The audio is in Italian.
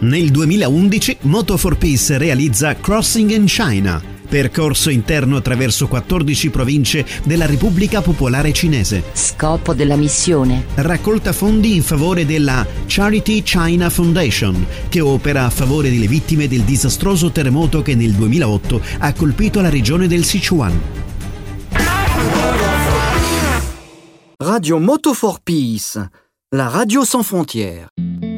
Nel 2011 Moto for Peace realizza Crossing in China, percorso interno attraverso 14 province della Repubblica Popolare Cinese. Scopo della missione: raccolta fondi in favore della Charity China Foundation, che opera a favore delle vittime del disastroso terremoto che nel 2008 ha colpito la regione del Sichuan. Radio Moto for Peace, la radio sans frontières.